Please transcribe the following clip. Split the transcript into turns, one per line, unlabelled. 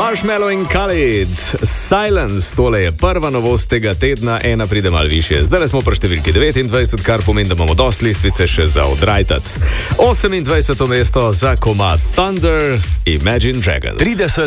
Marshmallow in Khalid, Silence, tole je prva novost tega tedna, ena pride malo višje. Zdaj smo pri številki 29, kar pomeni, da imamo dost listvice še za odrajtac. 28. mesto za komad Thunder, Imagine Dragons.
30